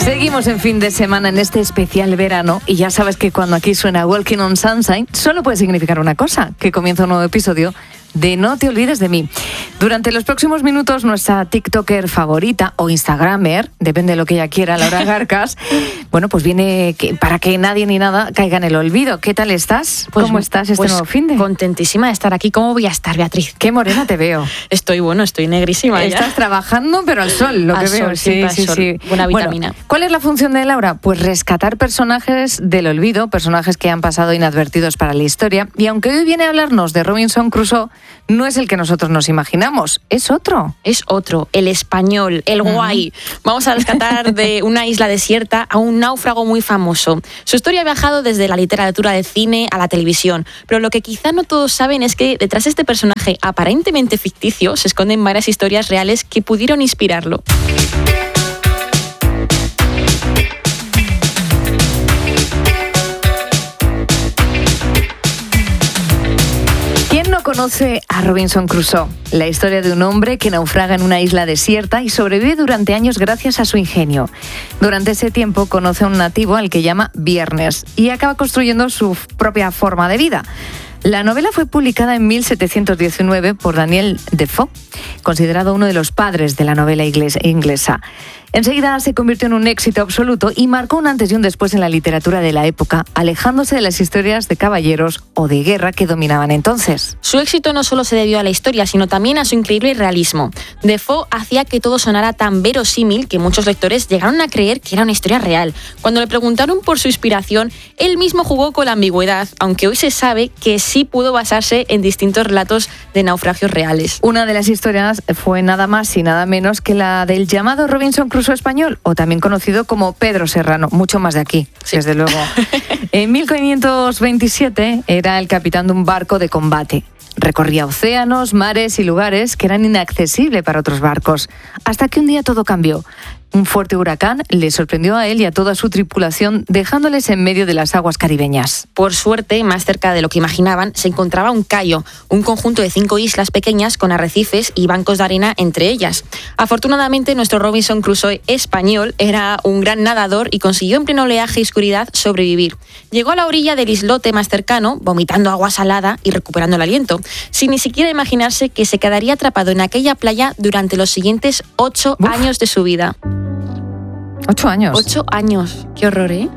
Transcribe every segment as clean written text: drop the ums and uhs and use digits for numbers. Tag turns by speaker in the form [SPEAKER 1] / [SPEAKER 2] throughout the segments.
[SPEAKER 1] Seguimos en fin de semana en este especial verano y ya sabes que cuando aquí suena Walking on Sunshine solo puede significar una cosa, que comienza un nuevo episodio de No te olvides de mí. Durante los próximos minutos nuestra TikToker favorita o Instagramer, depende de lo que ella quiera, Laura Garcas, bueno, pues viene para que nadie ni nada caiga en el olvido. ¿Qué tal estás?
[SPEAKER 2] Pues,
[SPEAKER 1] ¿Cómo estás este nuevo finde?
[SPEAKER 2] Contentísima de estar aquí. ¿Cómo voy a estar, Beatriz?
[SPEAKER 1] Qué morena te veo.
[SPEAKER 2] Estoy negrísima.
[SPEAKER 1] Estás trabajando, pero al sol, lo
[SPEAKER 2] al
[SPEAKER 1] que
[SPEAKER 2] sol,
[SPEAKER 1] veo.
[SPEAKER 2] Sí. Buena vitamina.
[SPEAKER 1] Bueno, ¿cuál es la función de Laura? Pues rescatar personajes del olvido, personajes que han pasado inadvertidos para la historia. Y aunque hoy viene a hablarnos de Robinson Crusoe, no es el que nosotros nos imaginamos, es otro.
[SPEAKER 2] Es otro, el español, el guay. Vamos a rescatar de una isla desierta a un náufrago muy famoso. Su historia ha viajado desde la literatura del cine a la televisión, pero lo que quizá no todos saben es que detrás de este personaje aparentemente ficticio se esconden varias historias reales que pudieron inspirarlo.
[SPEAKER 1] Conoce a Robinson Crusoe, la historia de un hombre que naufraga en una isla desierta y sobrevive durante años gracias a su ingenio. Durante ese tiempo conoce a un nativo al que llama Viernes y acaba construyendo su propia forma de vida. La novela fue publicada en 1719 por Daniel Defoe, considerado uno de los padres de la novela inglesa. Enseguida se convirtió en un éxito absoluto y marcó un antes y un después en la literatura de la época, alejándose de las historias de caballeros o de guerra que dominaban entonces.
[SPEAKER 2] Su éxito no solo se debió a la historia, sino también a su increíble realismo. Defoe hacía que todo sonara tan verosímil que muchos lectores llegaron a creer que era una historia real. Cuando le preguntaron por su inspiración, él mismo jugó con la ambigüedad, aunque hoy se sabe que sí pudo basarse en distintos relatos de naufragios reales.
[SPEAKER 1] Una de las historias fue nada más y nada menos que la del llamado Robinson Crusoe español, o también conocido como Pedro Serrano, mucho más de aquí, sí. Desde luego. En 1527 era el capitán de un barco de combate. Recorría océanos, mares y lugares que eran inaccesibles para otros barcos, hasta que un día todo cambió. Un fuerte huracán le sorprendió a él y a toda su tripulación, dejándoles en medio de las aguas caribeñas.
[SPEAKER 2] Por suerte, más cerca de lo que imaginaban, se encontraba un cayo, un conjunto de 5 islas pequeñas con arrecifes y bancos de arena entre ellas. Afortunadamente, nuestro Robinson Crusoe español era un gran nadador y consiguió en pleno oleaje y oscuridad sobrevivir. Llegó a la orilla del islote más cercano, vomitando agua salada y recuperando el aliento, sin ni siquiera imaginarse que se quedaría atrapado en aquella playa durante los siguientes 8 años de su vida.
[SPEAKER 1] 8 años.
[SPEAKER 2] 8 años. Qué horror, ¿eh?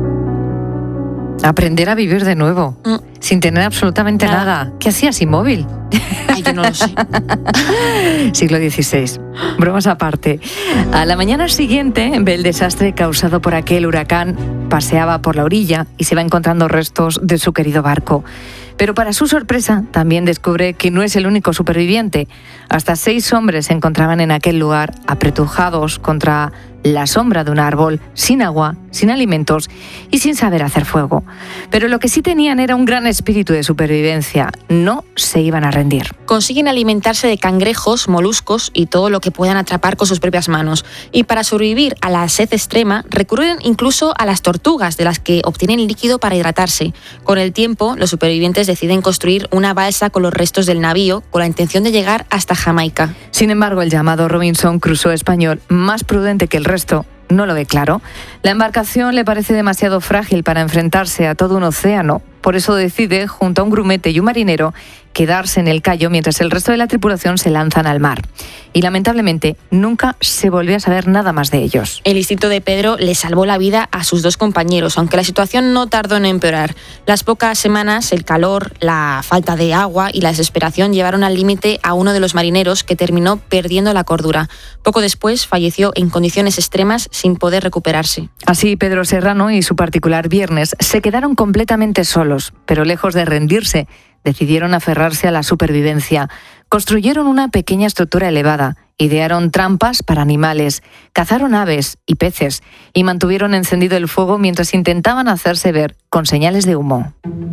[SPEAKER 1] Aprender a vivir de nuevo, sin tener absolutamente nada. ¿Qué hacías, inmóvil?
[SPEAKER 2] Ay, yo no lo sé.
[SPEAKER 1] Siglo XVI. Bromas aparte. A la mañana siguiente ve el desastre causado por aquel huracán. Paseaba por la orilla y se va encontrando restos de su querido barco. Pero para su sorpresa, también descubre que no es el único superviviente. Hasta 6 hombres se encontraban en aquel lugar, apretujados contra la sombra de un árbol, sin agua, sin alimentos y sin saber hacer fuego. Pero lo que sí tenían era un gran espíritu de supervivencia. No se iban a rendir.
[SPEAKER 2] Consiguen alimentarse de cangrejos, moluscos y todo lo que puedan atrapar con sus propias manos. Y para sobrevivir a la sed extrema, recurren incluso a las tortugas, de las que obtienen líquido para hidratarse. Con el tiempo, los supervivientes deciden construir una balsa con los restos del navío, con la intención de llegar hasta Jamaica.
[SPEAKER 1] Sin embargo, el llamado Robinson Crusoe español, más prudente que el resto, no lo ve claro. La embarcación le parece demasiado frágil para enfrentarse a todo un océano. Por eso decide, junto a un grumete y un marinero, quedarse en el cayo mientras el resto de la tripulación se lanzan al mar. Y lamentablemente nunca se volvió a saber nada más de ellos.
[SPEAKER 2] El instinto de Pedro le salvó la vida a sus 2 compañeros, aunque la situación no tardó en empeorar. Las pocas semanas, el calor, la falta de agua y la desesperación llevaron al límite a uno de los marineros, que terminó perdiendo la cordura. Poco después falleció en condiciones extremas sin poder recuperarse.
[SPEAKER 1] Así, Pedro Serrano y su particular Viernes se quedaron completamente solos, pero lejos de rendirse, decidieron aferrarse a la supervivencia. Construyeron una pequeña estructura elevada, idearon trampas para animales, cazaron aves y peces y mantuvieron encendido el fuego mientras intentaban hacerse ver con señales de humo.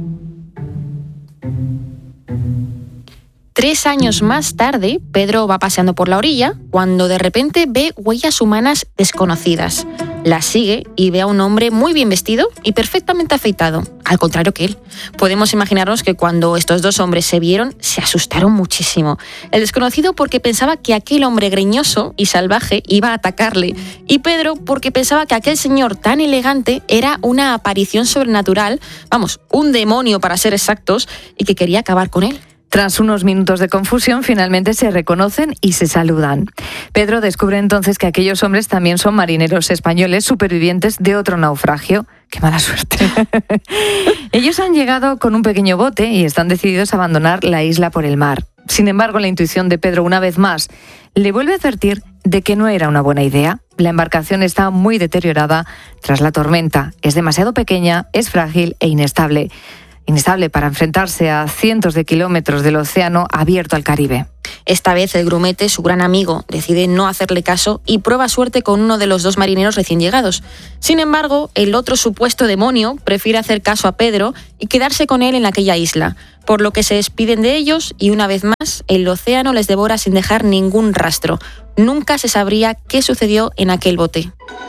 [SPEAKER 2] 3 años más tarde, Pedro va paseando por la orilla cuando de repente ve huellas humanas desconocidas. la sigue y ve a un hombre muy bien vestido y perfectamente afeitado, al contrario que él. Podemos imaginarnos que cuando estos dos hombres se vieron, se asustaron muchísimo. El desconocido porque pensaba que aquel hombre greñoso y salvaje iba a atacarle, y Pedro porque pensaba que aquel señor tan elegante era una aparición sobrenatural, vamos, un demonio para ser exactos, y que quería acabar con él.
[SPEAKER 1] Tras unos minutos de confusión, finalmente se reconocen y se saludan. Pedro descubre entonces que aquellos hombres también son marineros españoles supervivientes de otro naufragio. ¡Qué mala suerte! Ellos han llegado con un pequeño bote y están decididos a abandonar la isla por el mar. Sin embargo, la intuición de Pedro, una vez más, le vuelve a advertir de que no era una buena idea. La embarcación está muy deteriorada tras la tormenta. Es demasiado pequeña, es frágil e inestable. Inestable para enfrentarse a cientos de kilómetros del océano abierto al Caribe.
[SPEAKER 2] Esta vez el grumete, su gran amigo, decide no hacerle caso y prueba suerte con uno de los dos marineros recién llegados. Sin embargo, el otro supuesto demonio prefiere hacer caso a Pedro y quedarse con él en aquella isla, por lo que se despiden de ellos y una vez más el océano les devora sin dejar ningún rastro. Nunca se sabría qué sucedió en aquel bote.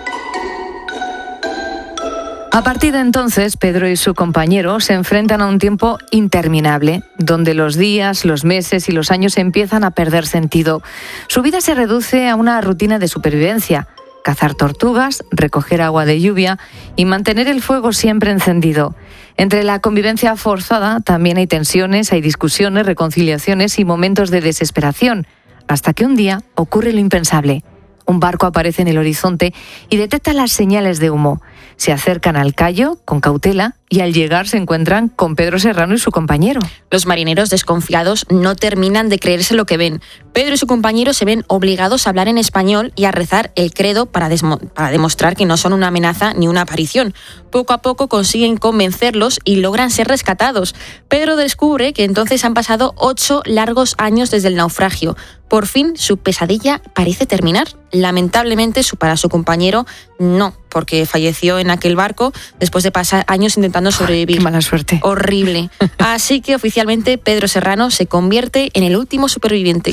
[SPEAKER 1] A partir de entonces, Pedro y su compañero se enfrentan a un tiempo interminable, donde los días, los meses y los años empiezan a perder sentido. Su vida se reduce a una rutina de supervivencia: cazar tortugas, recoger agua de lluvia y mantener el fuego siempre encendido. Entre la convivencia forzada también hay tensiones, hay discusiones, reconciliaciones y momentos de desesperación, hasta que un día ocurre lo impensable. Un barco aparece en el horizonte y detecta las señales de humo. Se acercan al cayo con cautela y al llegar se encuentran con Pedro Serrano y su compañero.
[SPEAKER 2] Los marineros desconfiados no terminan de creerse lo que ven. Pedro y su compañero se ven obligados a hablar en español y a rezar el credo para demostrar que no son una amenaza ni una aparición. Poco a poco consiguen convencerlos y logran ser rescatados. Pedro descubre que entonces han pasado 8 largos años desde el naufragio. Por fin su pesadilla parece terminar. Lamentablemente para su compañero no, porque falleció en aquel barco después de pasar años intentando sobrevivir.
[SPEAKER 1] ¡Qué mala suerte!
[SPEAKER 2] Horrible. Así que oficialmente Pedro Serrano se convierte en el último superviviente.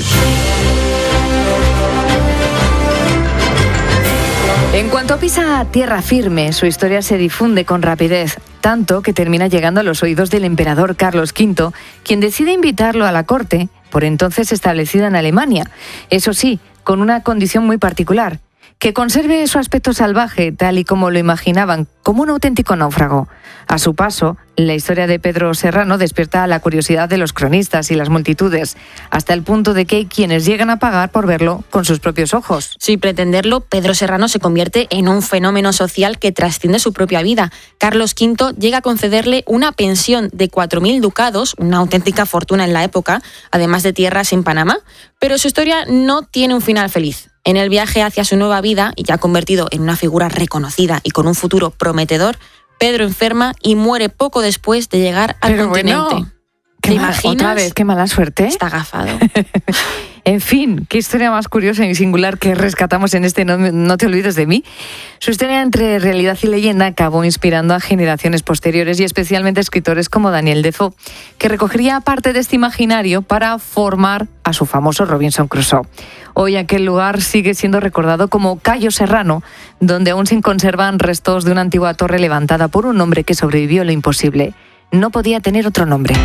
[SPEAKER 1] En cuanto pisa tierra firme, su historia se difunde con rapidez, tanto que termina llegando a los oídos del emperador Carlos V, quien decide invitarlo a la corte, por entonces establecida en Alemania. Eso sí, con una condición muy particular: que conserve su aspecto salvaje, tal y como lo imaginaban, como un auténtico náufrago. A su paso, la historia de Pedro Serrano despierta la curiosidad de los cronistas y las multitudes, hasta el punto de que hay quienes llegan a pagar por verlo con sus propios ojos.
[SPEAKER 2] Sin pretenderlo, Pedro Serrano se convierte en un fenómeno social que trasciende su propia vida. Carlos V llega a concederle una pensión de 4.000 ducados, una auténtica fortuna en la época, además de tierras en Panamá. Pero su historia no tiene un final feliz. En el viaje hacia su nueva vida, y ya convertido en una figura reconocida y con un futuro prometedor, Pedro enferma y muere poco después de llegar al continente.
[SPEAKER 1] Bueno,
[SPEAKER 2] ¿te imaginas?
[SPEAKER 1] Otra vez, qué mala suerte.
[SPEAKER 2] Está agafado.
[SPEAKER 1] En fin, qué historia más curiosa y singular que rescatamos en este No te olvides de mí. Su historia entre realidad y leyenda acabó inspirando a generaciones posteriores y especialmente a escritores como Daniel Defoe, que recogería parte de este imaginario para formar a su famoso Robinson Crusoe. Hoy aquel lugar sigue siendo recordado como Cayo Serrano, donde aún se conservan restos de una antigua torre levantada por un hombre que sobrevivió a lo imposible. No podía tener otro nombre.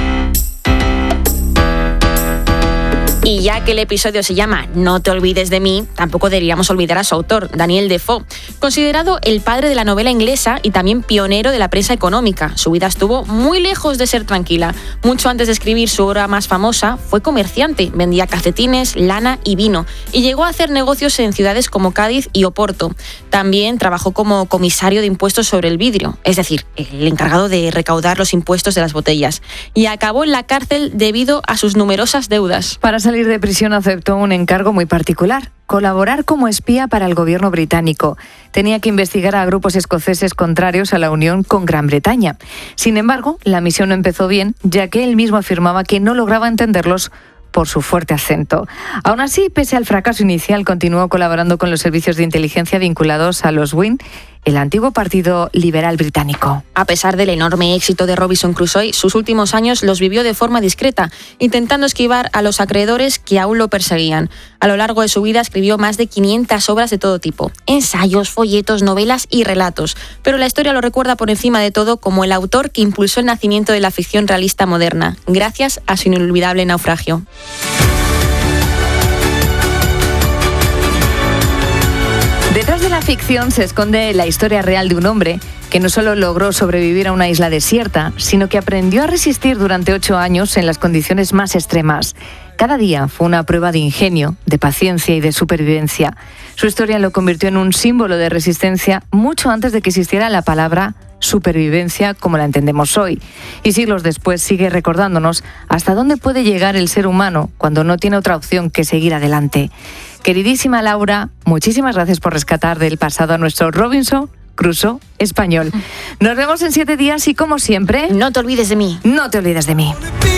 [SPEAKER 2] Y ya que el episodio se llama No te olvides de mí, tampoco deberíamos olvidar a su autor, Daniel Defoe. Considerado el padre de la novela inglesa y también pionero de la prensa económica, su vida estuvo muy lejos de ser tranquila. Mucho antes de escribir su obra más famosa, fue comerciante, vendía calcetines, lana y vino, y llegó a hacer negocios en ciudades como Cádiz y Oporto. También trabajó como comisario de impuestos sobre el vidrio, es decir, el encargado de recaudar los impuestos de las botellas, y acabó en la cárcel debido a sus numerosas deudas.
[SPEAKER 1] Para salir de prisión aceptó un encargo muy particular: colaborar como espía para el gobierno británico. Tenía que investigar a grupos escoceses contrarios a la unión con Gran Bretaña. Sin embargo, la misión no empezó bien, ya que él mismo afirmaba que no lograba entenderlos por su fuerte acento. Aún así, pese al fracaso inicial, continuó colaborando con los servicios de inteligencia vinculados a los Wynne el antiguo Partido Liberal británico.
[SPEAKER 2] A pesar del enorme éxito de Robinson Crusoe, sus últimos años los vivió de forma discreta, intentando esquivar a los acreedores que aún lo perseguían. A lo largo de su vida escribió más de 500 obras de todo tipo, ensayos, folletos, novelas y relatos. Pero la historia lo recuerda por encima de todo como el autor que impulsó el nacimiento de la ficción realista moderna, gracias a su inolvidable naufragio.
[SPEAKER 1] Detrás de la ficción se esconde la historia real de un hombre que no solo logró sobrevivir a una isla desierta, sino que aprendió a resistir durante 8 años en las condiciones más extremas. Cada día fue una prueba de ingenio, de paciencia y de supervivencia. Su historia lo convirtió en un símbolo de resistencia mucho antes de que existiera la palabra supervivencia como la entendemos hoy. Y siglos después sigue recordándonos hasta dónde puede llegar el ser humano cuando no tiene otra opción que seguir adelante. Queridísima Laura, muchísimas gracias por rescatar del pasado a nuestro Robinson Crusoe español. Nos vemos en 7 días y como siempre,
[SPEAKER 2] no te olvides de mí.
[SPEAKER 1] No te olvides de mí.